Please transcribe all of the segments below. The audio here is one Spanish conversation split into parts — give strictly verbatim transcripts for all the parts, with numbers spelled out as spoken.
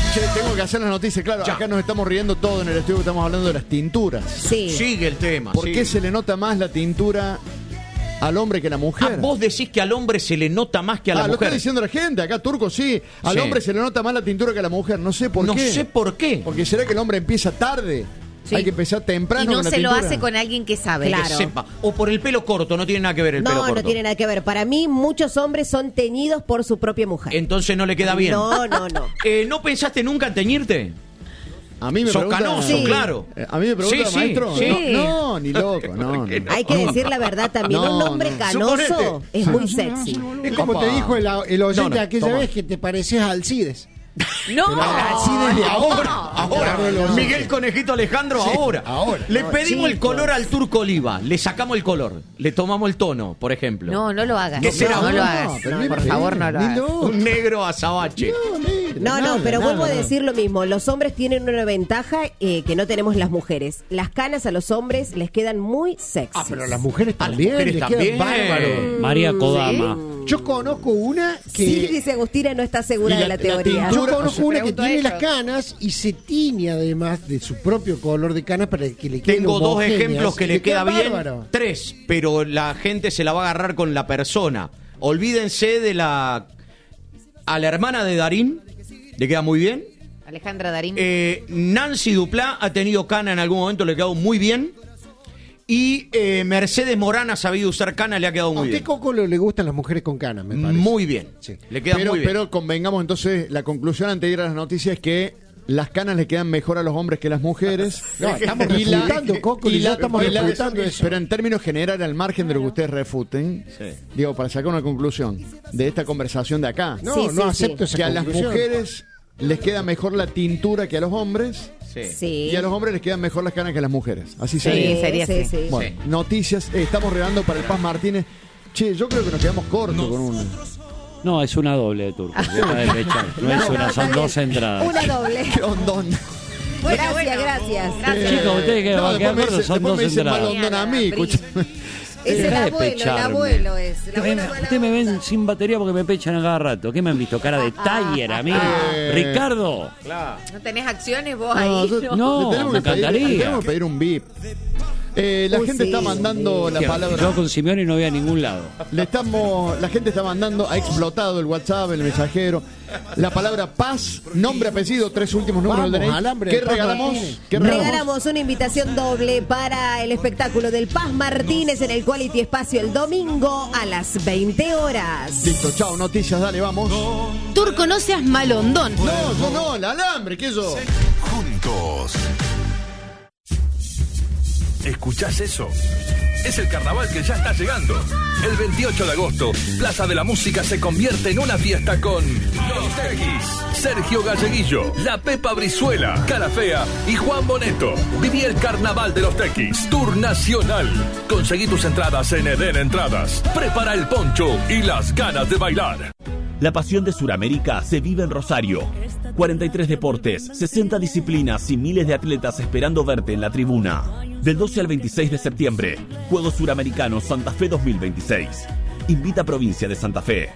Che, tengo que hacer las noticias, claro, ya. Acá nos estamos riendo todo en el estudio, estamos hablando de las tinturas. Sí. Sigue el tema. ¿Por sigue. qué se le nota más la tintura al hombre que a la mujer? Ah, vos decís que al hombre se le nota más que a la ah, mujer. Lo está diciendo la gente, acá Turco sí. Al sí. hombre se le nota más la tintura que a la mujer, no sé por no qué. No sé por qué. Porque será que el hombre empieza tarde. Sí. Hay que empezar temprano. Y no con la se tintura. lo hace con alguien que sabe. Que Claro. sepa. O por el pelo corto, no tiene nada que ver el no, pelo corto. No, no tiene nada que ver. Para mí, muchos hombres son teñidos por su propia mujer. Entonces no le queda bien. No, no, no. eh, ¿No pensaste nunca en teñirte? A mí me Sos pregunta, canoso, sí. claro. A mí me pregunta, sí, sí, maestro. sí. No, no, ni loco, no, no. Hay que decir la verdad también. No, un hombre no. canoso Suponete. es muy sexy. Es como Opa. te dijo el, el oyente No, no, aquella toma. vez que te parecías a Alcides. No, Alcides de ahora. Ahora, Claro, Miguel Conejito Alejandro, Sí, ahora. ahora. Le No, pedimos el chicos. color al Turco Oliva, le sacamos el color, le tomamos el tono, por ejemplo. no, no lo hagas. ¿Qué No, será? no, no lo No, hagas. pero No, ni por pedo, favor, no lo ni hagas. loco. Un negro azabache. No, no, Nada, pero nada, vuelvo a nada. decir lo mismo. Los hombres tienen una ventaja eh, que no tenemos las mujeres. Las canas a los hombres les quedan muy sexy. Ah, pero las mujeres A las también. mujeres les también. quedan bárbaros. María Kodama. Yo conozco una que... Sí, dice Agustina, no está segura Y la- de la la teoría. tintura- Yo conozco una que pregunto tiene eso. las canas y se tiñe además de su propio color de canas para que le queden Tengo dos homogéneas. ejemplos que le queda quedan bien. bárbaro. Tres, pero la gente se la va a agarrar con la persona. Olvídense de la... A la hermana de Darín, le queda muy bien. Alejandra Darín. Eh, Nancy Duplá ha tenido cana en algún momento, le ha quedado muy bien. Y eh, Mercedes Morán ha sabido usar cana, le ha quedado ¿A muy usted, bien. Coco, le le gustan las mujeres con canas, me parece? Muy bien. Sí. Le queda Pero, muy bien. pero convengamos entonces, la conclusión anterior a las noticias es que las canas le quedan mejor a los hombres que a las mujeres. No, estamos Y la- refutando, Coco, y y ya la- estamos y la- refutando eso. Pero en términos generales, al margen de lo que ustedes refuten, Sí. digo, para sacar una conclusión de esta conversación de acá, No, Sí, no sí, acepto sí. esa que a las conclusión. mujeres les queda mejor la tintura que a los hombres Sí. Sí. y a los hombres les quedan mejor las canas que a las mujeres. Así Sí, sería. sería sí, así. sí. Bueno, noticias, eh, estamos regalando para el Paz Martínez. Che, yo creo que nos quedamos cortos con una. No, es una doble de Turco. que está de pechar. No es una, son dos entradas. Una doble. ¿Qué ondón? Bueno, gracias, bueno. gracias. Gracias. Chicos, ustedes que No, van a quedar después me cortos, dicen- son después dos me dicen entradas. mal ondón a mí, escúchame. Es el Deja de abuelo, el pecharme. abuelo es. El Ustedes abuelo me- mala ustedes me ven onda. sin batería porque me pechan a cada rato. ¿Qué me han visto? ¿Cara de Tiger a mí? Eh. ¿Ricardo? ¿No tenés acciones vos No, ahí? yo- No. No, le tenemos me que pedir- encantaría. le tenemos que pedir un bip. Eh, la Uy, gente sí, está mandando sí. la palabra. Yo con Simeone no voy a ningún lado. Le estamos, la gente está mandando, ha explotado el WhatsApp, el mensajero. La palabra paz, nombre, apellido, tres últimos números del Vamos, D N I. alambre ¿Qué de Paz regalamos? Martínez. ¿Qué regalamos? Regalamos una invitación doble para el espectáculo del Paz Martínez en el Quality Espacio el domingo a las veinte horas. Listo, chao, noticias, dale, vamos. Turco, no seas malondón. No, yo no, el alambre, ¿qué yo? Juntos. ¿Escuchás eso? Es el carnaval que ya está llegando. El veintiocho de agosto, Plaza de la Música se convierte en una fiesta con Los Tequis, Sergio Galleguillo, La Pepa Brizuela, Cara Fea y Juan Boneto. Viví el carnaval de Los Tequis, Tour Nacional. Conseguí tus entradas en Eden Entradas. Prepara el poncho y las ganas de bailar. La pasión de Sudamérica se vive en Rosario. cuarenta y tres deportes, sesenta disciplinas y miles de atletas esperando verte en la tribuna. Del doce al veintiséis de septiembre, Juegos Suramericanos Santa Fe dos mil veintiséis. Invita a Provincia de Santa Fe.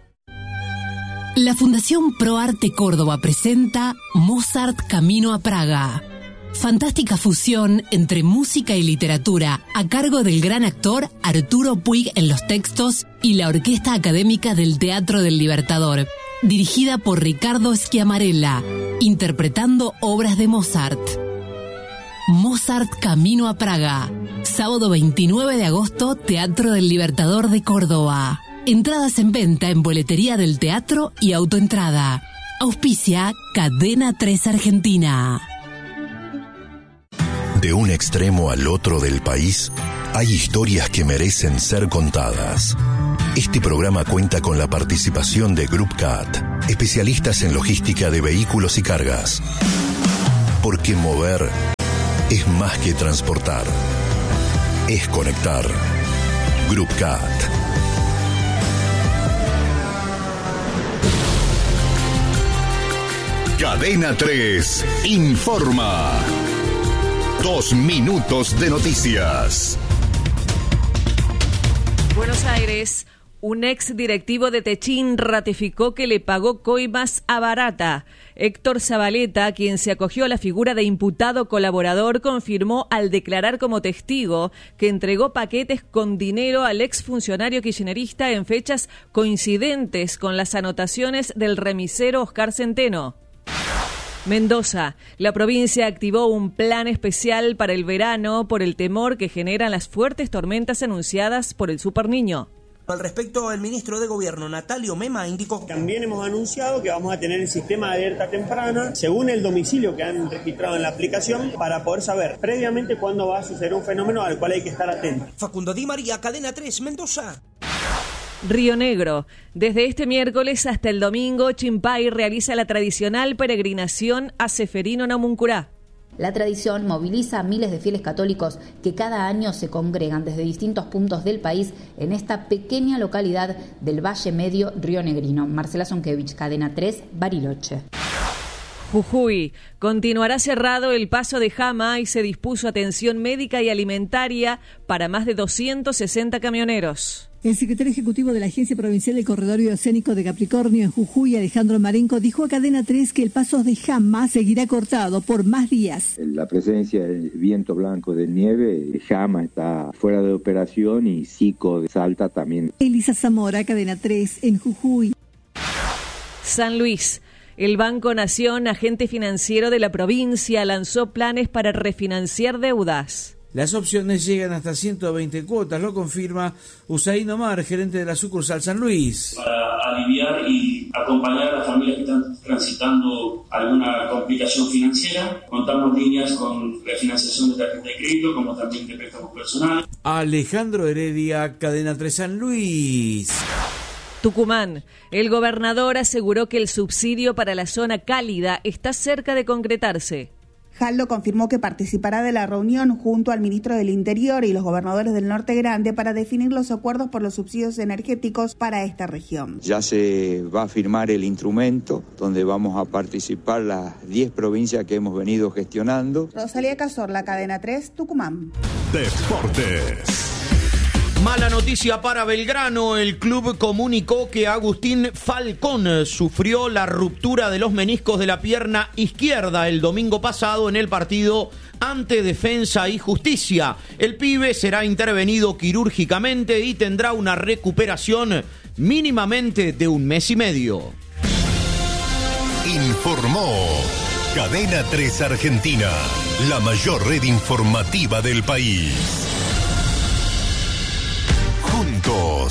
La Fundación ProArte Córdoba presenta Mozart Camino a Praga. Fantástica fusión entre música y literatura a cargo del gran actor Arturo Puig en los textos y la Orquesta Académica del Teatro del Libertador, dirigida por Ricardo Schiamarella, interpretando obras de Mozart. Mozart Camino a Praga, sábado veintinueve de agosto, Teatro del Libertador de Córdoba. Entradas en venta en boletería del teatro y autoentrada. Auspicia Cadena tres Argentina. De un extremo al otro del país, hay historias que merecen ser contadas. Este programa cuenta con la participación de Group Cat, especialistas en logística de vehículos y cargas. Porque mover es más que transportar. Es conectar. Group Cat. Cadena tres informa. Dos minutos de noticias. Buenos Aires, Un ex directivo de Techín ratificó que le pagó coimas a Barata. Héctor Zabaleta, quien se acogió a la figura de imputado colaborador, confirmó al declarar como testigo que entregó paquetes con dinero al exfuncionario kirchnerista en fechas coincidentes con las anotaciones del remisero Oscar Centeno. Mendoza. La provincia activó un plan especial para el verano por el temor que generan las fuertes tormentas anunciadas por el Superniño. Al respecto, el ministro de Gobierno, Natalio Mema, indicó que también hemos anunciado que vamos a tener el sistema de alerta temprana según el domicilio que han registrado en la aplicación para poder saber previamente cuándo va a suceder un fenómeno al cual hay que estar atento. Facundo Di María, Cadena tres, Mendoza. Río Negro. Desde este miércoles hasta el domingo, Chimpay realiza la tradicional peregrinación a Ceferino Namuncurá. La tradición moviliza a miles de fieles católicos que cada año se congregan desde distintos puntos del país en esta pequeña localidad del Valle Medio rionegrino. Marcela Zonkevich, Cadena tres, Bariloche. Jujuy. Continuará cerrado el paso de Jama y se dispuso atención médica y alimentaria para más de doscientos sesenta camioneros. El secretario ejecutivo de la Agencia Provincial del Corredor Oceánico de Capricornio en Jujuy, Alejandro Marenco, dijo a Cadena tres que el paso de Jama seguirá cortado por más días. La presencia del viento blanco de nieve, Jama está fuera de operación y Sico de Salta también. Elisa Zamora, Cadena tres, en Jujuy. San Luis. El Banco Nación, agente financiero de la provincia, lanzó planes para refinanciar deudas. Las opciones llegan hasta ciento veinte cuotas, lo confirma Usain Omar, gerente de la sucursal San Luis. Para aliviar y acompañar a las familias que están transitando alguna complicación financiera, contamos líneas con refinanciación de tarjeta de crédito, como también de préstamos personales. Alejandro Heredia, Cadena tres San Luis. Tucumán. El gobernador aseguró que el subsidio para la zona cálida está cerca de concretarse. Jaldo confirmó que participará de la reunión junto al ministro del Interior y los gobernadores del Norte Grande para definir los acuerdos por los subsidios energéticos para esta región. Ya se va a firmar el instrumento donde vamos a participar las diez provincias que hemos venido gestionando. Rosalía Cazorla, Cadena tres, Tucumán. Deportes. Mala noticia para Belgrano. El club comunicó que Agustín Falcón sufrió la ruptura de los meniscos de la pierna izquierda el domingo pasado en el partido ante Defensa y Justicia. El pibe será intervenido quirúrgicamente y tendrá una recuperación mínimamente de un mes y medio. Informó Cadena tres Argentina, la mayor red informativa del país. Juntos.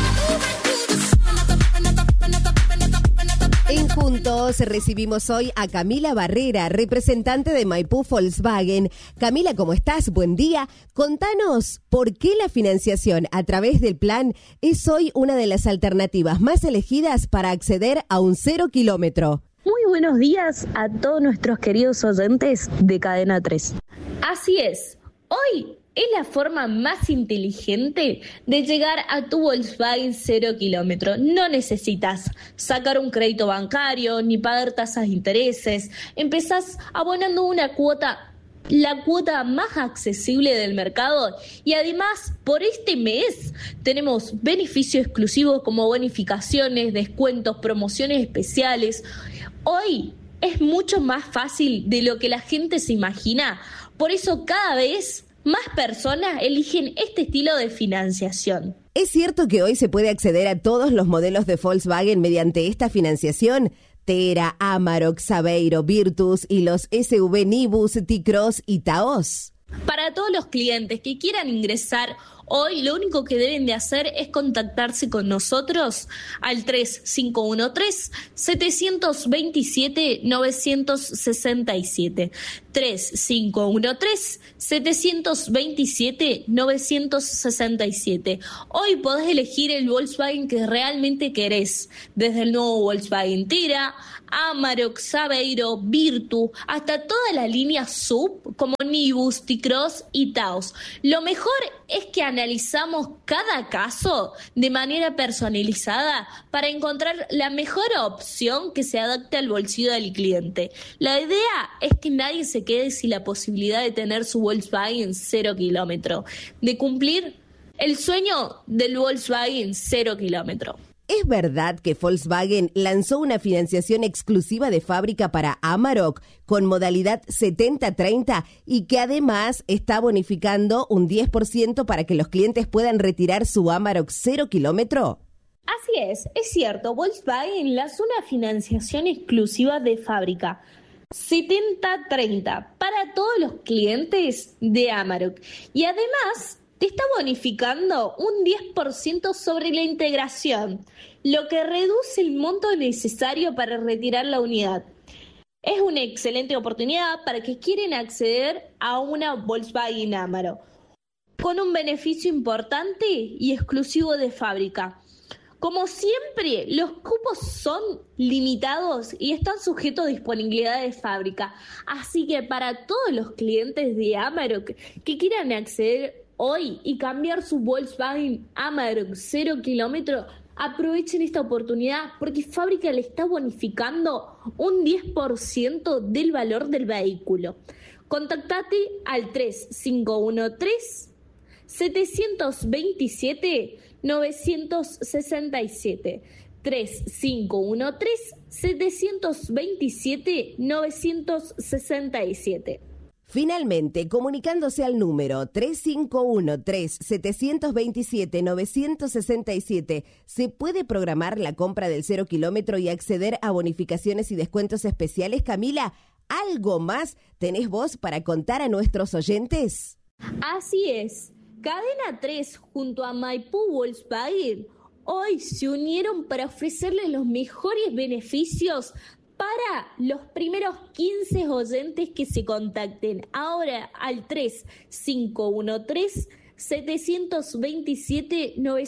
En Juntos recibimos hoy a Camila Barrera, representante de Maipú Volkswagen. Camila, ¿cómo estás? Buen día. Contanos por qué la financiación a través del plan es hoy una de las alternativas más elegidas para acceder a un cero kilómetro. Muy buenos días a todos nuestros queridos oyentes de Cadena tres. Así es, hoy es la forma más inteligente de llegar a tu Volkswagen cero kilómetro. No necesitas sacar un crédito bancario ni pagar tasas de intereses. Empezás abonando una cuota, la cuota más accesible del mercado, y además por este mes tenemos beneficios exclusivos como bonificaciones, descuentos, promociones especiales. Hoy es mucho más fácil de lo que la gente se imagina. Por eso cada vez más personas eligen este estilo de financiación. ¿Es cierto que hoy se puede acceder a todos los modelos de Volkswagen mediante esta financiación? Tera, Amarok, Saveiro, Virtus y los S U V Nibus, T-Cross y Taos. Para todos los clientes que quieran ingresar hoy, lo único que deben de hacer es contactarse con nosotros al tres cinco uno tres, siete dos siete, nueve seis siete. tres cinco uno tres, siete dos siete, nueve seis siete. Hoy podés elegir el Volkswagen que realmente querés, desde el nuevo Volkswagen Tera, Amarok, Saveiro, Virtu, hasta toda la línea sub como Nibus, T-Cross y Taos. Lo mejor es que analizamos cada caso de manera personalizada para encontrar la mejor opción que se adapte al bolsillo del cliente. La idea es que nadie se quede sin la posibilidad de tener su Volkswagen cero kilómetro, de cumplir El sueño del Volkswagen cero kilómetro. ¿Es verdad que Volkswagen lanzó una financiación exclusiva de fábrica para Amarok con modalidad setenta treinta y que además está bonificando un diez por ciento para que los clientes puedan retirar su Amarok cero kilómetro? Así es, es cierto, Volkswagen lanzó una financiación exclusiva de fábrica setenta treinta para todos los clientes de Amarok y además te está bonificando un diez por ciento sobre la integración, lo que reduce el monto necesario para retirar la unidad. Es una excelente oportunidad para que quieren acceder a una Volkswagen Amarok, con un beneficio importante y exclusivo de fábrica. Como siempre, los cupos son limitados y están sujetos a disponibilidad de fábrica, así que para todos los clientes de Amarok que quieran acceder hoy y cambiar su Volkswagen Amarok cero kilómetro, aprovechen esta oportunidad porque fábrica le está bonificando un diez por ciento del valor del vehículo. Contactate al tres cinco uno tres, siete dos siete, nueve seis siete. tres cinco uno tres, siete dos siete, nueve seis siete. Finalmente, comunicándose al número tres cinco uno tres, siete dos siete, nueve seis siete, ¿se puede programar la compra del cero kilómetro y acceder a bonificaciones y descuentos especiales? Camila, ¿algo más tenés vos para contar a nuestros oyentes? Así es. Cadena tres junto a Maipú Volkswagen hoy se unieron para ofrecerles los mejores beneficios para los primeros quince oyentes que se contacten ahora al tres cinco uno tres, siete dos siete, nueve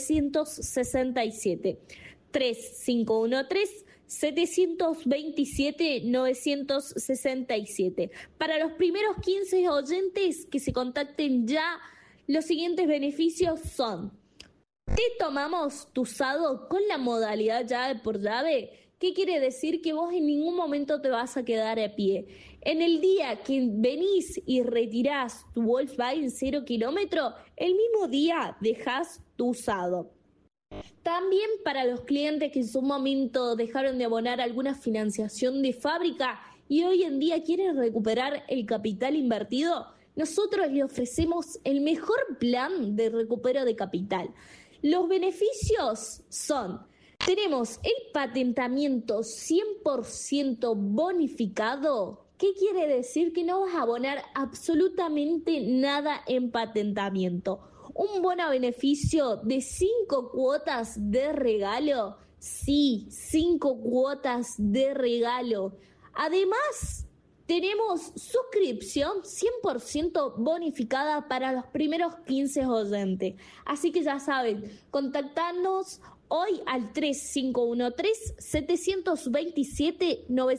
seis siete. tres cinco uno tres, siete dos siete, nueve seis siete. Para los primeros quince oyentes que se contacten ya, los siguientes beneficios son: te tomamos tu usado con la modalidad llave por llave. ¿Qué quiere decir? Que vos en ningún momento te vas a quedar a pie. En el día que venís y retirás tu Volkswagen cero kilómetro, el mismo día dejás tu usado. También para los clientes que en su momento dejaron de abonar alguna financiación de fábrica y hoy en día quieren recuperar el capital invertido, nosotros les ofrecemos el mejor plan de recupero de capital. Los beneficios son: tenemos el patentamiento cien por ciento bonificado. ¿Qué quiere decir? Que no vas a abonar absolutamente nada en patentamiento. Un bono beneficio de cinco cuotas de regalo. Sí, cinco cuotas de regalo. Además, tenemos suscripción cien por ciento bonificada para los primeros quince oyentes. Así que ya saben, contactarnos hoy al tres cinco uno tres, siete dos siete, nueve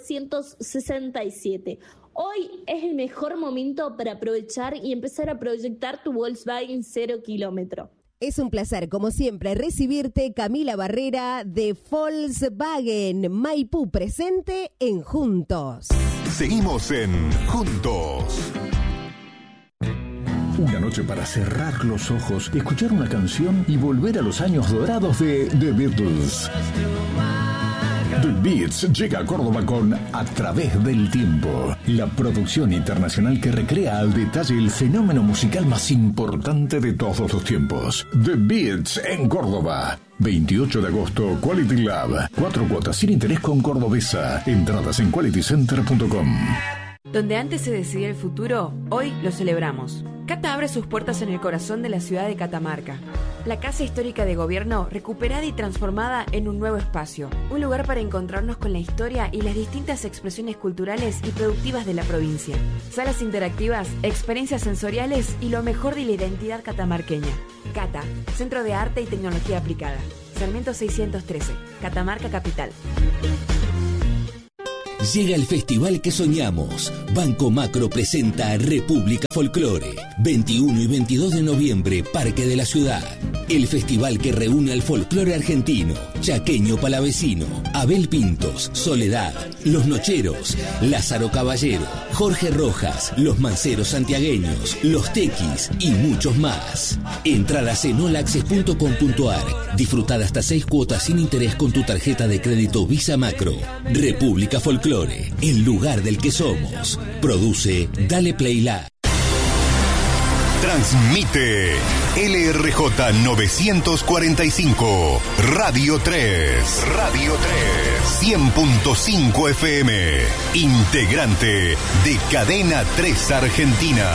seis siete. Hoy es el mejor momento para aprovechar y empezar a proyectar tu Volkswagen cero kilómetro. Es un placer, como siempre, recibirte, Camila Barrera de Volkswagen Maipú, presente en Juntos. Seguimos en Juntos. Una noche para cerrar los ojos, escuchar una canción y volver a los años dorados de The Beatles. The Beats llega a Córdoba con A Través del Tiempo, la producción internacional que recrea al detalle el fenómeno musical más importante de todos los tiempos. The Beats en Córdoba. veintiocho de agosto, Quality Lab. Cuatro cuotas sin interés con Cordobesa. Entradas en quality center punto com. Donde antes se decidía el futuro, hoy lo celebramos. Cata abre sus puertas en el corazón de la ciudad de Catamarca. La casa histórica de gobierno recuperada y transformada en un nuevo espacio. Un lugar para encontrarnos con la historia y las distintas expresiones culturales y productivas de la provincia. Salas interactivas, experiencias sensoriales y lo mejor de la identidad catamarqueña. Cata, Centro de Arte y Tecnología Aplicada. Sarmiento seiscientos trece, Catamarca Capital. Llega el festival que soñamos. Banco Macro presenta República Folklore. veintiuno y veintidós de noviembre, Parque de la Ciudad. el festival que reúne al folclore argentino, chaqueño palavecino, Abel Pintos, Soledad, Los Nocheros, Lázaro Caballero, Jorge Rojas, Los Manceros Santiagueños, Los Tequis y muchos más. Entradas en all access punto com punto a r. Disfrutad hasta seis cuotas sin interés con tu tarjeta de crédito Visa Macro. República Folclore, el lugar del que somos. Produce Dale Play Live. Transmite L R J novecientos cuarenta y cinco, Radio tres. Radio tres. cien punto cinco F M. Integrante de Cadena tres Argentina.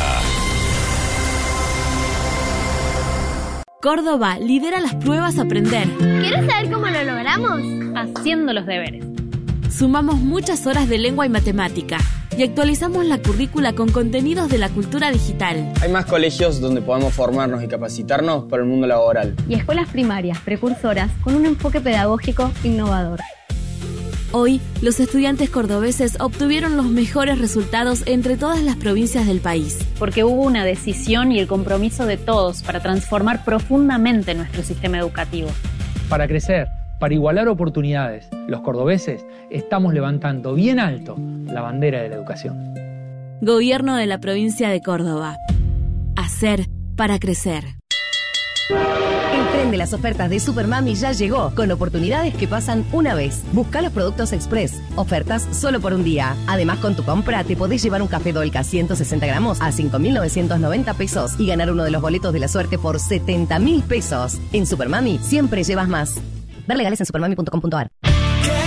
Córdoba lidera las pruebas Aprender. ¿Quieres saber cómo lo logramos? Haciendo los deberes. Sumamos muchas horas de lengua y matemática y actualizamos la currícula con contenidos de la cultura digital. Hay más colegios donde podemos formarnos y capacitarnos para el mundo laboral. Y escuelas primarias, precursoras, con un enfoque pedagógico innovador. Hoy, los estudiantes cordobeses obtuvieron los mejores resultados entre todas las provincias del país. Porque hubo una decisión y el compromiso de todos para transformar profundamente nuestro sistema educativo. Para crecer, para igualar oportunidades, los cordobeses estamos levantando bien alto la bandera de la educación. Gobierno de la provincia de Córdoba. Hacer para crecer. El tren de las ofertas de Supermami ya llegó, con oportunidades que pasan una vez. Busca los productos Express, ofertas solo por un día. Además, con tu compra te podés llevar un café Dolca ciento sesenta gramos a cinco mil novecientos noventa pesos y ganar uno de los boletos de la suerte por setenta mil pesos. En Supermami siempre llevas más. Ver legales en supermami punto com punto a r.